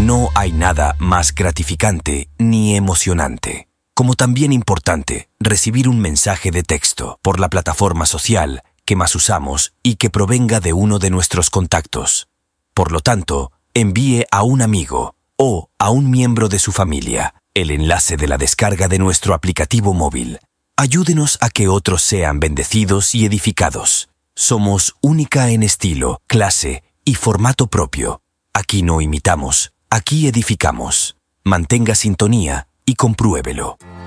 No hay nada más gratificante ni emocionante, como también importante, recibir un mensaje de texto por la plataforma social que más usamos y que provenga de uno de nuestros contactos. Por lo tanto, envíe a un amigo o a un miembro de su familia el enlace de la descarga de nuestro aplicativo móvil. Ayúdenos a que otros sean bendecidos y edificados. Somos única en estilo, clase y formato propio. Aquí no imitamos, aquí edificamos. Mantenga sintonía y compruébelo.